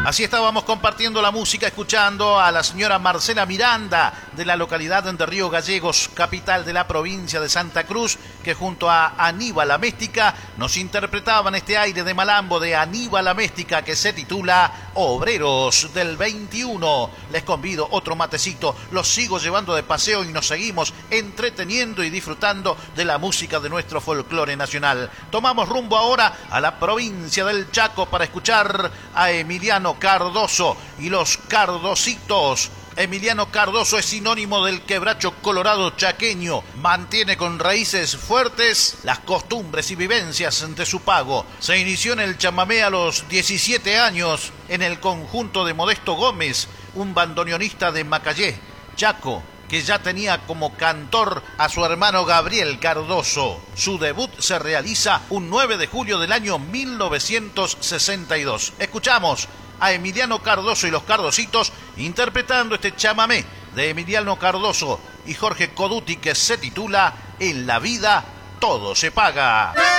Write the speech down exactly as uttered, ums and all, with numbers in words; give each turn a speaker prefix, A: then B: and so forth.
A: Así estábamos compartiendo la música, escuchando a la señora Marcela Miranda de la localidad de Río Gallegos, capital de la provincia de Santa Cruz, que junto a Aníbal Améstica nos interpretaban este aire de malambo de Aníbal Améstica que se titula Obreros del veintiuno. Les convido otro matecito, los sigo llevando de paseo y nos seguimos entreteniendo y disfrutando de la música de nuestro folclore nacional. Tomamos rumbo ahora a la provincia del Chaco para escuchar a Emiliano Cardoso y los Cardositos. Emiliano Cardoso es sinónimo del quebracho colorado chaqueño. Mantiene con raíces fuertes las costumbres y vivencias de su pago. Se inició en el chamamé a los diecisiete años en el conjunto de Modesto Gómez, un bandoneonista de Macayé, Chaco, que ya tenía como cantor a su hermano Gabriel Cardoso. Su debut se realiza un nueve de julio del año mil novecientos sesenta y dos. Escuchamos a Emiliano Cardoso y los Cardositos interpretando este chamamé de Emiliano Cardoso y Jorge Coduti que se titula En la vida todo se paga.